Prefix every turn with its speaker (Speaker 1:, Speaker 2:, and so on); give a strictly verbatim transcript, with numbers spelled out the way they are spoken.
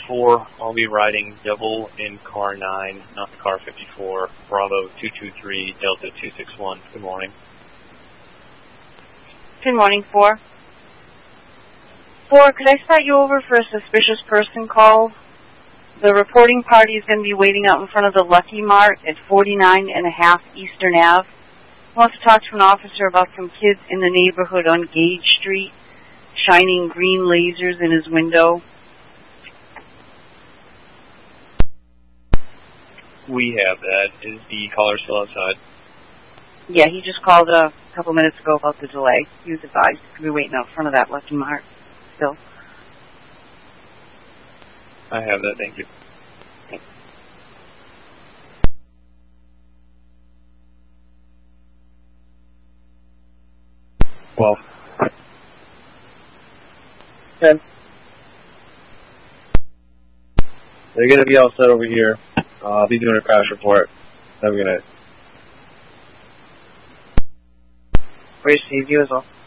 Speaker 1: four, I'll be riding double in car nine, not the car fifty-four, Bravo two two three, Delta two six one. Good morning.
Speaker 2: Good morning, four. four, could I start you over for a suspicious person call? The reporting party is going to be waiting out in front of the Lucky Mart at forty-nine and a half Eastern Avenue. Wants to talk to an officer about some kids in the neighborhood on Gage Street, shining green lasers in his window.
Speaker 1: We have that. Is the caller still outside?
Speaker 2: Yeah, he just called a couple minutes ago about the delay. He was advised to be waiting out in front of that Lucky Mart still.
Speaker 1: I have that, thank you.
Speaker 2: Thanks.
Speaker 1: Well. ten. They're going to be all set over here. Uh, I'll be doing a crash report. Have a good night.
Speaker 2: Where's Steve? You as well.